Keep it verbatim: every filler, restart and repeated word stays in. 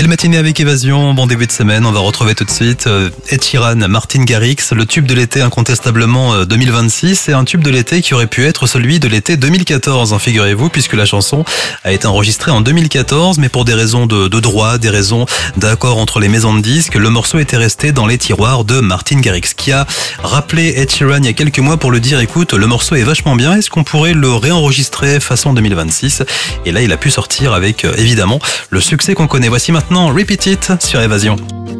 Belle matinée avec Évasion, bon début de semaine, on va retrouver tout de suite euh, Ed Sheeran, Martin Garrix, le tube de l'été incontestablement euh, deux mille vingt-six et un tube de l'été qui aurait pu être celui de l'été deux mille quatorze, hein, figurez-vous, puisque la chanson a été enregistrée en deux mille quatorze, mais pour des raisons de, de droit, des raisons d'accord entre les maisons de disques, le morceau était resté dans les tiroirs de Martin Garrix, qui a rappelé Ed Sheeran il y a quelques mois pour lui dire écoute, le morceau est vachement bien, est-ce qu'on pourrait le réenregistrer façon deux mille vingt-six? Et là il a pu sortir avec euh, évidemment le succès qu'on connaît. Voici maintenant Repeat It sur Évasion.